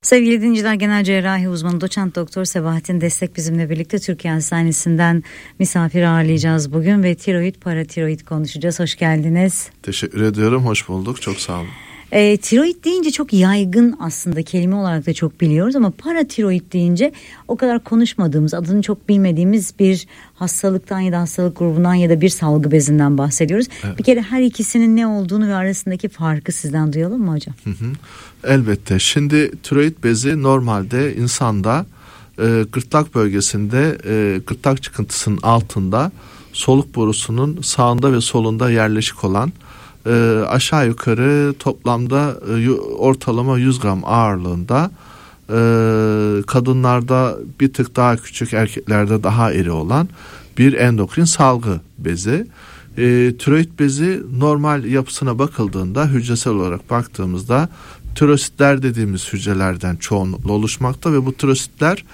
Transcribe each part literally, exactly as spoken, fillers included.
Sevgili dinleyiciler, genel cerrahi uzmanı doçent doktor Sebahattin Destek bizimle birlikte Türkiye Hastanesi'nden misafir ağırlayacağız bugün ve tiroid paratiroid konuşacağız. Hoş geldiniz. Teşekkür ediyorum, hoş bulduk, çok sağ olun. E, tiroid deyince çok yaygın, aslında kelime olarak da çok biliyoruz ama paratiroid deyince o kadar konuşmadığımız, adını çok bilmediğimiz bir hastalıktan ya da hastalık grubundan ya da bir salgı bezinden bahsediyoruz. Evet. Bir kere her ikisinin ne olduğunu ve arasındaki farkı sizden duyalım mı hocam? Hı hı. Elbette. Şimdi tiroid bezi normalde insanda e, gırtlak bölgesinde e, gırtlak çıkıntısının altında soluk borusunun sağında ve solunda yerleşik olan e, aşağı yukarı toplamda e, ortalama yüz gram ağırlığında, e, kadınlarda bir tık daha küçük, erkeklerde daha iri olan bir endokrin salgı bezi. E, tiroid bezi normal yapısına bakıldığında, hücresel olarak baktığımızda tirositler dediğimiz hücrelerden çoğunlukla oluşmakta ve bu tirositler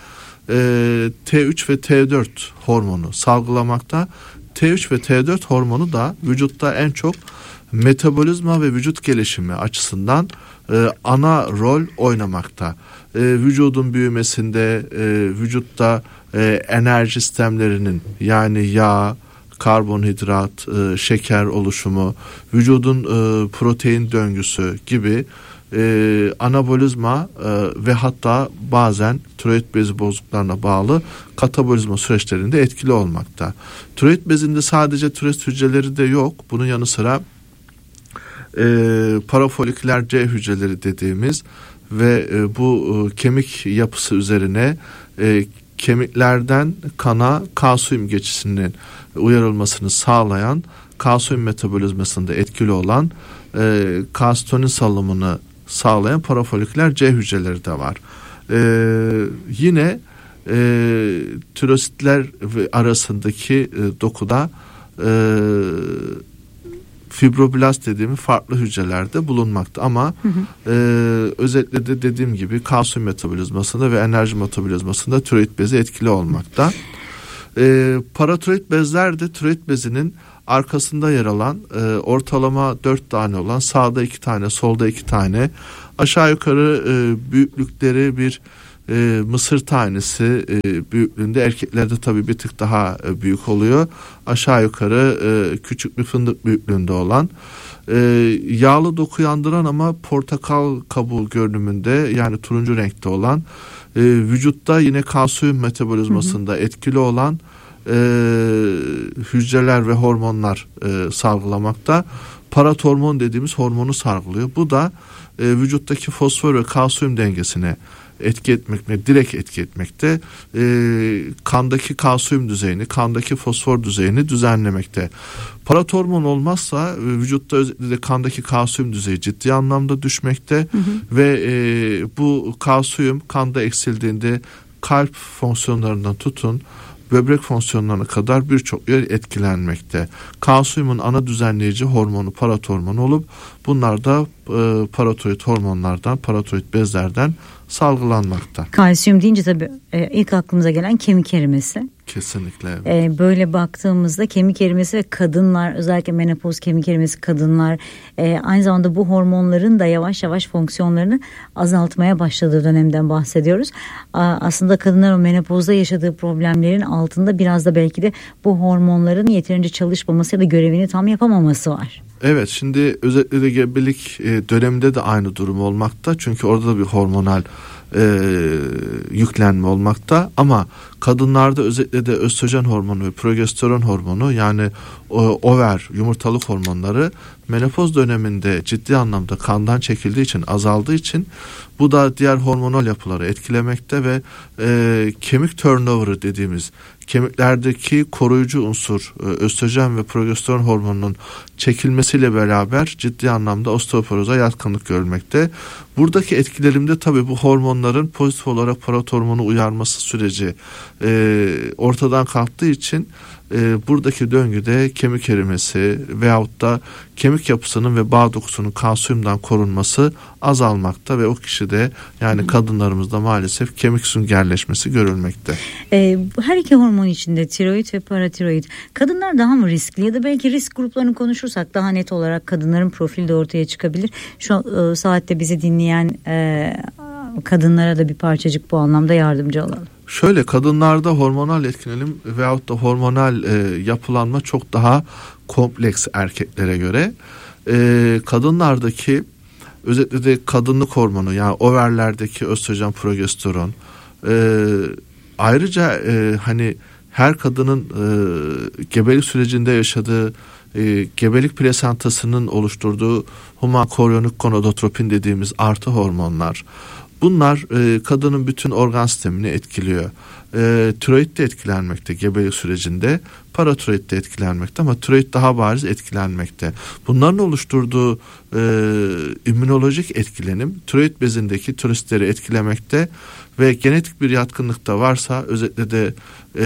e, T üç ve T dört hormonu salgılamakta. T üç ve T dört hormonu da vücutta en çok metabolizma ve vücut gelişimi açısından e, ana rol oynamakta. E, vücudun büyümesinde, e, vücutta e, enerji sistemlerinin, yani yağ, karbonhidrat, e, şeker oluşumu, vücudun e, protein döngüsü gibi e, anabolizma e, ve hatta bazen tiroid bezi bozukluklarına bağlı katabolizma süreçlerinde etkili olmakta. Tiroid bezinde sadece tiroid hücreleri de yok. Bunun yanı sıra e, parafoliküler C hücreleri dediğimiz ve e, bu e, kemik yapısı üzerine e, kemiklerden kana kalsiyum geçişinin uyarılmasını sağlayan, kalsiyum metabolizmasında etkili olan, e, kalsitonin salımını sağlayan parafoliküler C hücreleri de var. E, yine e, tirositler arasındaki e, dokuda e, fibroblast dediğimiz farklı hücrelerde bulunmakta ama hı hı. E, özellikle de dediğim gibi kalsiyum metabolizmasında ve enerji metabolizmasında tiroid bezi etkili olmakta. E, paratiroid bezler de tiroid bezinin arkasında yer alan, e, ortalama dört tane olan, sağda iki tane, solda iki tane, aşağı yukarı e, büyüklükleri bir e, mısır tanesi e, büyüklüğünde, erkeklerde tabii bir tık daha e, büyük oluyor. Aşağı yukarı e, küçük bir fındık büyüklüğünde olan, e, yağlı doku yandıran ama portakal kabuğu görünümünde, yani turuncu renkte olan, e, vücutta yine kalsiyum metabolizmasında hı hı. etkili olan e, hücreler ve hormonlar e, salgılamakta. Paratormon dediğimiz hormonu salgılıyor. Bu da e, vücuttaki fosfor ve kalsiyum dengesine etki etmekte, direkt etki etmekte, e, kandaki kalsiyum düzeyini, kandaki fosfor düzeyini düzenlemekte. Paratormon olmazsa e, vücutta özellikle de kandaki kalsiyum düzeyi ciddi anlamda düşmekte hı hı. ve e, bu kalsiyum kanda eksildiğinde kalp fonksiyonlarından tutun böbrek fonksiyonlarına kadar birçok yer etkilenmekte. Kalsiyumun ana düzenleyici hormonu paratormon olup bunlar da e, paratiroid hormonlardan, paratiroid bezlerden salgılanmakta. Kalsiyum deyince tabii e, ilk aklımıza gelen kemik erimesi. Kesinlikle. Evet. E, böyle baktığımızda kemik erimesi ve kadınlar, özellikle menopoz kemik erimesi kadınlar, e, aynı zamanda bu hormonların da yavaş yavaş fonksiyonlarını azaltmaya başladığı dönemden bahsediyoruz. A, aslında kadınlar o menopozda yaşadığı problemlerin altında biraz da belki de bu hormonların yeterince çalışmaması ya da görevini tam yapamaması var. Evet, şimdi özellikle de gebelik e, döneminde de aynı durum olmakta. Çünkü orada da bir hormonal e, yüklenme olmakta. Ama kadınlarda özellikle de östrojen hormonu ve progesteron hormonu, yani o, over, yumurtalık hormonları menopoz döneminde ciddi anlamda kandan çekildiği için, azaldığı için bu da diğer hormonal yapıları etkilemekte ve e, kemik turnover'ı dediğimiz, kemiklerdeki koruyucu unsur östrojen ve progesteron hormonunun çekilmesiyle beraber ciddi anlamda osteoporoza yatkınlık görülmekte. Buradaki etkilerimde tabii bu hormonların pozitif olarak paratormonu uyarması süreci e, ortadan kalktığı için e, buradaki döngüde kemik erimesi veyahut da kemik yapısının ve bağ dokusunun kalsiyumdan korunması azalmakta ve o kişide, yani kadınlarımızda maalesef kemik süngerleşmesi görülmekte. E, her iki hormon içinde, tiroid ve paratiroid, kadınlar daha mı riskli ya da belki risk gruplarını konuşursak daha net olarak kadınların profili de ortaya çıkabilir. Şu e, saatte bizi dinleyen e, kadınlara da bir parçacık bu anlamda yardımcı olalım. Şöyle, kadınlarda hormonal etkilenim veyahut da hormonal e, yapılanma çok daha kompleks erkeklere göre. E, kadınlardaki özellikle de kadınlık hormonu, yani overlerdeki östrojen, progesteron, e, ayrıca e, hani her kadının e, gebelik sürecinde yaşadığı e, gebelik plasentasının oluşturduğu human koryonik gonadotropin dediğimiz artı hormonlar. Bunlar e, kadının bütün organ sistemini etkiliyor. E, tiroid de etkilenmekte gebelik sürecinde, paratiroid de etkilenmekte ama tiroid daha bariz etkilenmekte. Bunların oluşturduğu e, immünolojik etkilenim tiroid bezindeki tiroidleri etkilemekte ve genetik bir yatkınlık da varsa özellikle de e,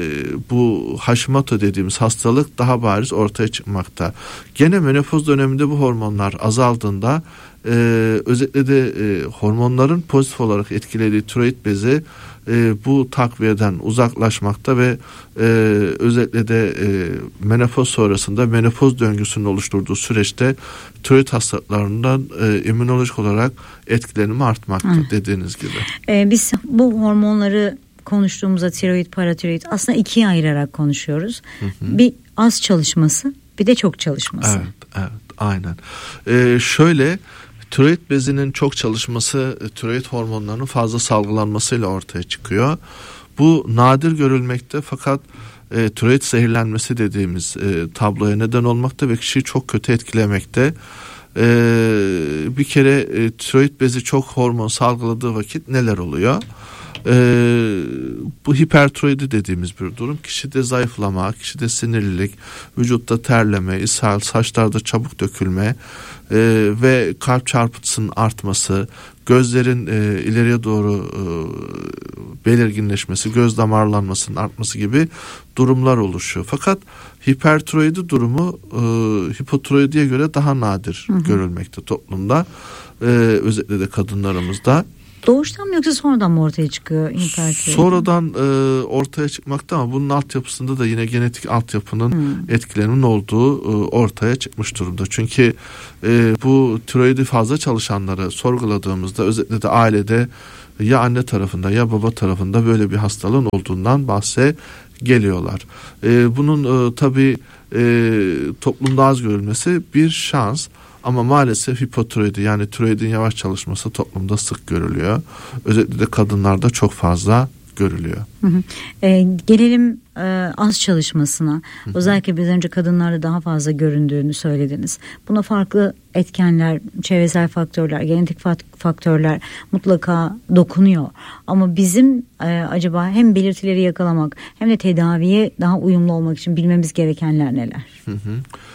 bu Hashimoto dediğimiz hastalık daha bariz ortaya çıkmakta. Gene menopoz döneminde bu hormonlar azaldığında e, özellikle de e, hormonların pozitif olarak etkilediği tiroid bezi e, bu takviyeden uzaklaşmakta ve e, özellikle de e, menopoz sonrasında menopoz döngüsünün oluşturduğu süreçte tiroid hastalıklarından e, immünolojik olarak etkilenimi artmakta. Hı. dediğiniz gibi. Ee, biz bu hormonları konuştuğumuzda tiroid, paratiroid aslında ikiye ayırarak konuşuyoruz. Hı hı. Bir az çalışması, bir de çok çalışması. Evet, evet, aynen. Ee, şöyle, tiroid bezinin çok çalışması tiroid hormonlarının fazla salgılanmasıyla ortaya çıkıyor. Bu nadir görülmekte fakat e, tiroid zehirlenmesi dediğimiz e, tabloya neden olmakta ve kişiyi çok kötü etkilemekte. Ee, bir kere e, tiroid bezi çok hormon salgıladığı vakit neler oluyor? Ee, bu hipertiroidi dediğimiz bir durum. Kişide zayıflama, kişide sinirlilik, vücutta terleme, ishal, saçlarda çabuk dökülme e, ve kalp çarpıntısının artması, gözlerin e, ileriye doğru e, belirginleşmesi, göz damarlanmasının artması gibi durumlar oluşuyor. Fakat hipertiroidi durumu e, hipotiroidiye göre daha nadir hı hı. görülmekte toplumda. E, özellikle de kadınlarımızda. Doğuştan mı yoksa sonradan mı ortaya çıkıyor hipertiroidi? Sonradan e, ortaya çıkmakta ama bunun altyapısında da yine genetik altyapının hmm. etkilerinin olduğu e, ortaya çıkmış durumda. Çünkü e, bu tiroidi fazla çalışanları sorguladığımızda özellikle de ailede ya anne tarafında ya baba tarafında böyle bir hastalığın olduğundan bahse geliyorlar. E, bunun e, tabii e, toplumda az görülmesi bir şans. Ama maalesef hipotiroidi, yani tiroidin yavaş çalışması toplumda sık görülüyor. Özellikle de kadınlarda çok fazla görülüyor. Hı hı. E, gelelim e, az çalışmasına. Hı hı. Özellikle biz önce kadınlarda daha fazla göründüğünü söylediniz. Buna farklı etkenler, çevresel faktörler, genetik faktörler mutlaka dokunuyor. Ama bizim e, acaba hem belirtileri yakalamak hem de tedaviye daha uyumlu olmak için bilmemiz gerekenler neler? Hı hı.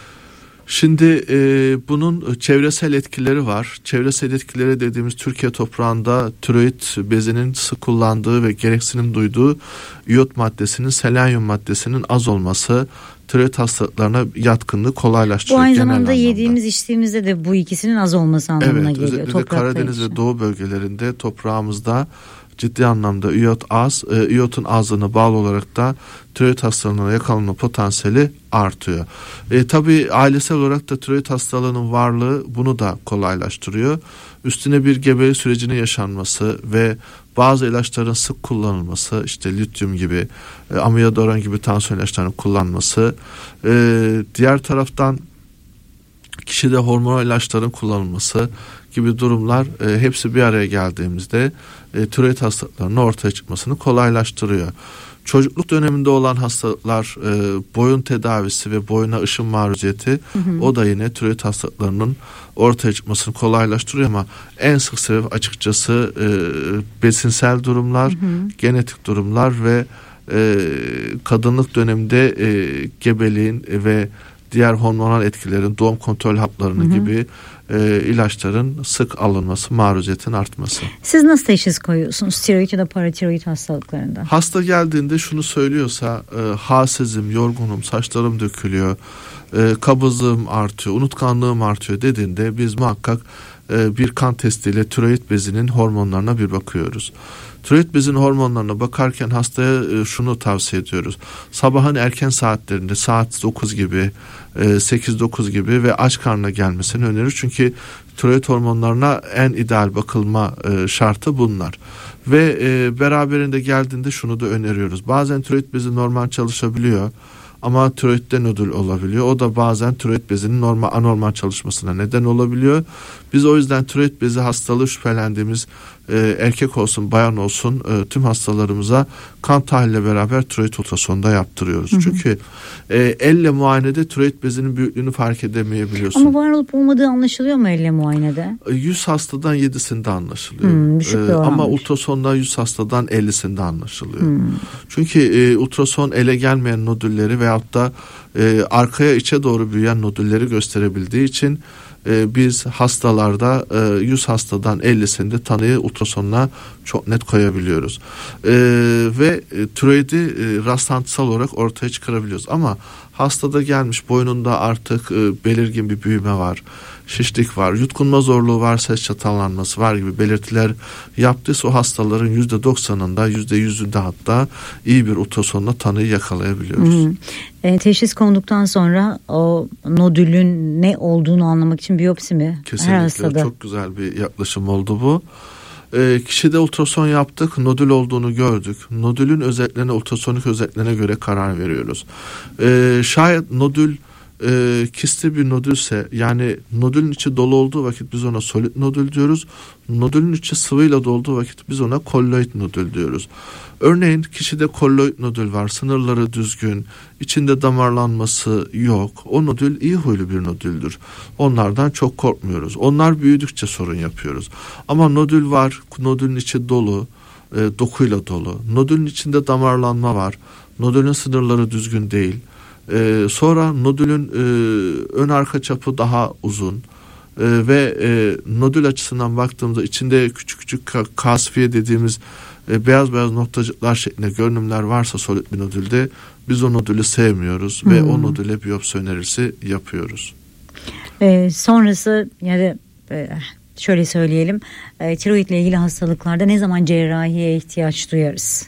Şimdi e, bunun çevresel etkileri var. Çevresel etkileri dediğimiz Türkiye toprağında tiroid bezinin sık kullandığı ve gereksinim duyduğu iyot maddesinin, selenyum maddesinin az olması tiroid hastalıklarına yatkınlığı kolaylaştırıyor. Bu aynı zamanda yediğimiz içtiğimizde de bu ikisinin az olması anlamına evet, geliyor. Özellikle de Karadeniz ve Doğu bölgelerinde toprağımızda ciddi anlamda iyot az, e, iyotun azlığına bağlı olarak da tiroid hastalığına yakalanma potansiyeli artıyor. E, tabii ailesel olarak da tiroid hastalığının varlığı bunu da kolaylaştırıyor. Üstüne bir gebelik sürecinin yaşanması ve bazı ilaçların sık kullanılması, işte lityum gibi, e, amiyodaron gibi tansiyon ilaçlarının kullanması, e, diğer taraftan kişide hormonal ilaçların kullanılması gibi durumlar e, hepsi bir araya geldiğimizde e, tiroid hastalıklarının ortaya çıkmasını kolaylaştırıyor. Çocukluk döneminde olan hastalıklar, e, boyun tedavisi ve boyuna ışın maruziyeti, hı hı. o da yine tiroid hastalıklarının ortaya çıkmasını kolaylaştırıyor ama en sık sebep açıkçası e, besinsel durumlar, hı hı. genetik durumlar ve e, kadınlık döneminde e, gebeliğin ve diğer hormonal etkilerin, doğum kontrol haplarının hı hı. gibi e, ilaçların sık alınması, maruziyetin artması. Siz nasıl teşhis koyuyorsunuz tiroid ya da paratiroid hastalıklarında? Hasta geldiğinde şunu söylüyorsa, e, halsizim, yorgunum, saçlarım dökülüyor, e, kabızlığım artıyor, unutkanlığım artıyor dediğinde biz muhakkak e, bir kan testiyle tiroid bezinin hormonlarına bir bakıyoruz. Tiroid bezinin hormonlarına bakarken hastaya e, şunu tavsiye ediyoruz. Sabahın erken saatlerinde saat dokuz gibi, e, sekiz dokuz gibi ve aç karnına gelmesini öneriyoruz. Çünkü tiroid hormonlarına en ideal bakılma e, şartı bunlar. Ve e, beraberinde geldiğinde şunu da öneriyoruz. Bazen tiroid bezi normal çalışabiliyor. Ama tiroidde nodül olabiliyor. O da bazen tiroid bezinin normal anormal çalışmasına neden olabiliyor. Biz o yüzden tiroid bezi hastalığı şüphelendiğimiz e, erkek olsun bayan olsun e, tüm hastalarımıza kan tahliliyle beraber tiroid ultrasonda yaptırıyoruz. Hı hı. Çünkü e, elle muayenede tiroid bezinin büyüklüğünü fark edemeyebiliyorsun. Ama var olup olmadığı anlaşılıyor mu elle muayenede? E, yüz hastadan yedisinde anlaşılıyor. Hmm, e, ama ultrasonda yüz hastadan ellisinde anlaşılıyor. Hmm. Çünkü e, ultrason ele gelmeyen nodülleri veyahut da e, arkaya içe doğru büyüyen nodülleri gösterebildiği için e, biz hastalarda e, yüz hastadan ellisinde tanıyı ultrasonla çok net koyabiliyoruz. E, ve e, tiroidi e, rastlantısal olarak ortaya çıkarabiliyoruz. Ama hastada gelmiş boynunda artık e, belirgin bir büyüme var, şişlik var, yutkunma zorluğu var, ses çatallanması var gibi belirtiler yaptıysa o hastaların yüzde doksanında, yüzde yüzünde hatta iyi bir ultrasonla tanıyı yakalayabiliyoruz. Hmm. E, teşhis konduktan sonra o nodülün ne olduğunu anlamak için biyopsi mi? Kesinlikle çok güzel bir yaklaşım oldu bu. E, kişide ultrason yaptık, nodül olduğunu gördük. Nodülün özelliklerine, ultrasonik özelliklerine göre karar veriyoruz. E, şayet nodül e, kisti bir nodülse, yani nodülün içi dolu olduğu vakit biz ona solid nodül diyoruz. Nodülün içi sıvıyla dolduğu vakit biz ona kolloid nodül diyoruz. Örneğin kişide kolloid nodül var, sınırları düzgün, içinde damarlanması yok. O nodül iyi huylu bir nodüldür. Onlardan çok korkmuyoruz. Onlar büyüdükçe sorun yapıyoruz. Ama nodül var, nodülün içi dolu, e, dokuyla dolu. Nodülün içinde damarlanma var. Nodülün sınırları düzgün değil. E, sonra nodülün e, ön arka çapı daha uzun. E, ve e, nodül açısından baktığımızda içinde küçük küçük kasfiye dediğimiz e, beyaz beyaz noktacıklar şeklinde görünümler varsa solid bir nodülde biz o nodülü sevmiyoruz hmm. ve o nodüle biyopsi önerisi yapıyoruz. E, sonrası yani e, şöyle söyleyelim, e, tiroidle ilgili hastalıklarda ne zaman cerrahiye ihtiyaç duyarız?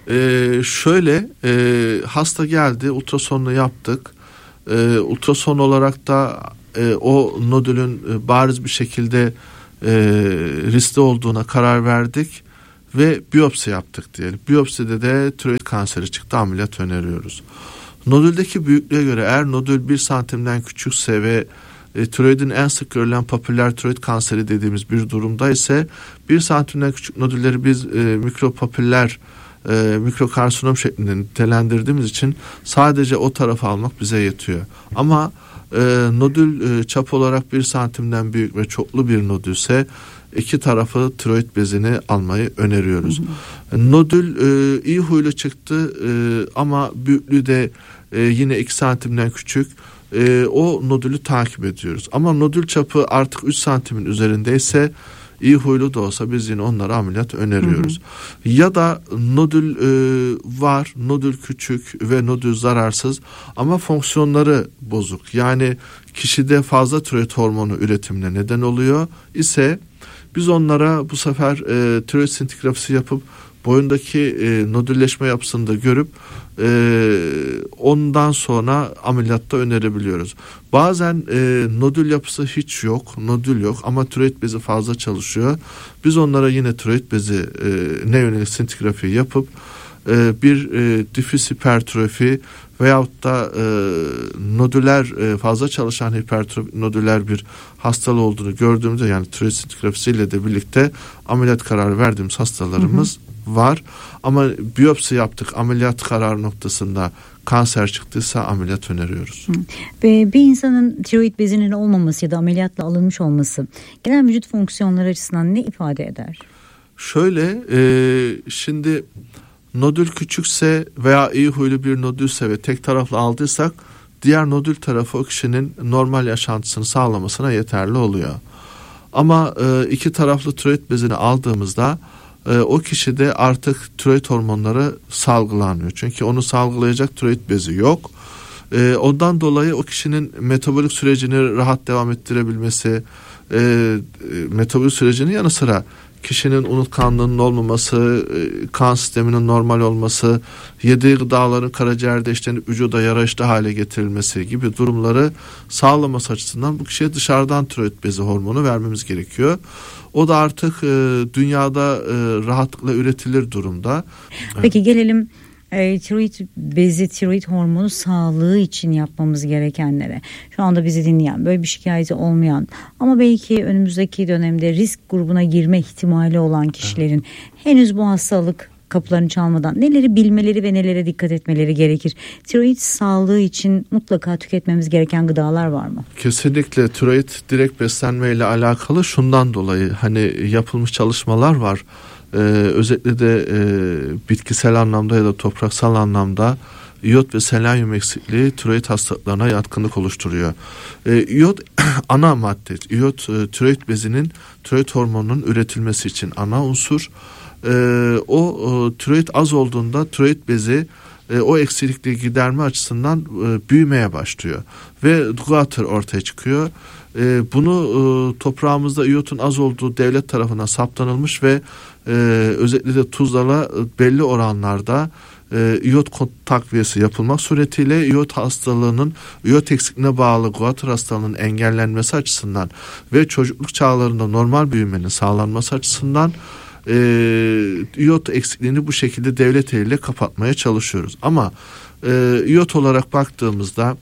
E, şöyle e, hasta geldi, ultrasonunu yaptık. E, ultrason olarak da e, o nodülün e, bariz bir şekilde e, riskli olduğuna karar verdik ve biyopsi yaptık diyelim. Biyopside de tiroid kanseri çıktı, ameliyat öneriyoruz. Nodüldeki büyüklüğe göre eğer nodül bir santimden küçükse ve e, tiroidin en sık görülen papüler tiroid kanseri dediğimiz bir durumda ise bir santimden küçük nodülleri biz e, mikropapüller e, mikrokarsinom şeklinde nitelendirdiğimiz için sadece o tarafı almak bize yetiyor. Ama e, nodül e, çap olarak bir santimden büyük ve çoklu bir nodülse iki tarafı tiroid bezini almayı öneriyoruz. Hı hı. Nodül e, iyi huylu çıktı e, ama büyüklüğü de e, yine iki santimden küçük. E, o nodülü takip ediyoruz. Ama nodül çapı artık üç santimin üzerindeyse iyi huylu da olsa biz yine onlara ameliyat öneriyoruz. Hı hı. Ya da nodül e, var, nodül küçük ve nodül zararsız ama fonksiyonları bozuk. Yani kişide fazla tiroid hormonu üretimine neden oluyor ise biz onlara bu sefer e, tiroid sintigrafisi yapıp boyundaki e, nodülleşme yapısını da görüp e, ondan sonra ameliyatta önerebiliyoruz. Bazen e, nodül yapısı hiç yok, nodül yok ama tiroid bezi fazla çalışıyor. Biz onlara yine tiroid bezi e, ne yönelik sintigrafi yapıp e, bir e, difüz hipertrofi veyahut da e, nodüler e, fazla çalışan hipertrofik nodüler bir hastalığı olduğunu gördüğümüzde, yani tiroid sintigrafisiyle de birlikte ameliyat kararı verdiğimiz hastalarımız hı hı. var. Ama biyopsi yaptık, ameliyat kararı noktasında kanser çıktıysa ameliyat öneriyoruz. Ve bir insanın tiroid bezinin olmaması ya da ameliyatla alınmış olması genel vücut fonksiyonları açısından ne ifade eder? Şöyle e, şimdi nodül küçükse veya iyi huylu bir nodülse ve tek taraflı aldıysak diğer nodül tarafı o kişinin normal yaşantısını sağlamasına yeterli oluyor. Ama e, iki taraflı tiroid bezini aldığımızda e, o kişide artık tiroid hormonları salgılanmıyor. Çünkü onu salgılayacak tiroid bezi yok. E, ondan dolayı o kişinin metabolik sürecini rahat devam ettirebilmesi, e, metabolik sürecinin yanı sıra kişinin unutkanlığının olmaması, kan sisteminin normal olması, yediği gıdaların karaciğerde işlenip vücuda yararlı hale getirilmesi gibi durumları sağlaması açısından bu kişiye dışarıdan tiroid bezi hormonu vermemiz gerekiyor. O da artık e, dünyada e, rahatlıkla üretilir durumda. Peki gelelim E, tiroid bezi, tiroid hormonu sağlığı için yapmamız gerekenlere. Şu anda bizi dinleyen, böyle bir şikayeti olmayan ama belki önümüzdeki dönemde risk grubuna girme ihtimali olan kişilerin henüz bu hastalık kapılarını çalmadan neleri bilmeleri ve nelere dikkat etmeleri gerekir? Tiroid sağlığı için mutlaka tüketmemiz gereken gıdalar var mı? Kesinlikle tiroid direkt beslenme ile alakalı şundan dolayı hani yapılmış çalışmalar var. Ee, özellikle de e, bitkisel anlamda ya da topraksal anlamda iyot ve selenyum eksikliği tiroid hastalıklarına yatkınlık oluşturuyor. Ee, iyot ana madde. İyot e, tiroid bezinin, tiroid hormonunun üretilmesi için ana unsur. Ee, o e, tiroid az olduğunda tiroid bezi e, o eksikliği giderme açısından e, büyümeye başlıyor ve guatr ortaya çıkıyor. E, bunu e, toprağımızda iyotun az olduğu devlet tarafından saptanılmış ve e, özellikle de tuzlarla belli oranlarda e, iyot takviyesi yapılmak suretiyle iyot hastalığının, iyot eksikliğine bağlı guatr hastalığının engellenmesi açısından ve çocukluk çağlarında normal büyümenin sağlanması açısından e, iyot eksikliğini bu şekilde devlet eliyle kapatmaya çalışıyoruz. Ama e, iyot olarak baktığımızda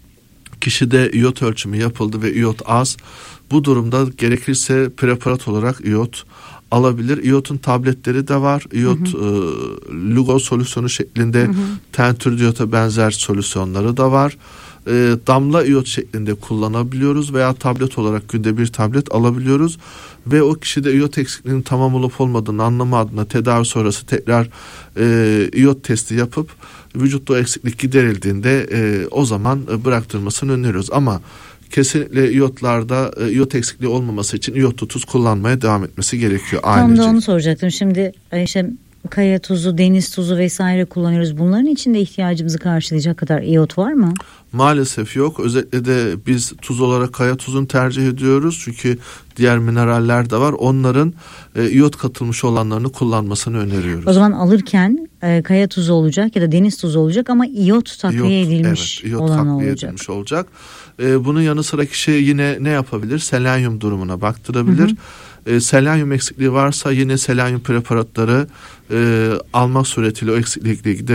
kişide iyot ölçümü yapıldı ve iyot az. Bu durumda gerekirse preparat olarak iyot alabilir. İyotun tabletleri de var. İyot hı hı. E, Lugo solüsyonu şeklinde hı hı. tentür iyota benzer solüsyonları da var. E, damla iyot şeklinde kullanabiliyoruz veya tablet olarak günde bir tablet alabiliyoruz. Ve o kişide iyot eksikliğinin tamam olup olmadığını anlama adına tedavi sonrası tekrar e, iyot testi yapıp vücutta o eksiklik giderildiğinde e, o zaman e, bıraktırmasını öneriyoruz. Ama kesinlikle iyotlarda e, iyot eksikliği olmaması için iyotlu tuz kullanmaya devam etmesi gerekiyor ailece. Tam da onu soracaktım. Şimdi işte kaya tuzu, deniz tuzu vesaire kullanıyoruz. Bunların içinde ihtiyacımızı karşılayacak kadar iyot var mı? Maalesef yok. Özellikle de biz tuz olarak kaya tuzunu tercih ediyoruz. Çünkü diğer mineraller de var. Onların e, iyot katılmış olanlarını kullanmasını öneriyoruz. O zaman alırken e, kaya tuzu olacak ya da deniz tuzu olacak ama iyot takviye iyot, edilmiş evet, iyot olan takviye olacak. Edilmiş olacak. E, bunun yanı sıra kişi yine ne yapabilir? Selenyum durumuna baktırabilir. Hı hı. E, selenyum eksikliği varsa yine selenyum preparatları e, almak suretiyle o eksikliği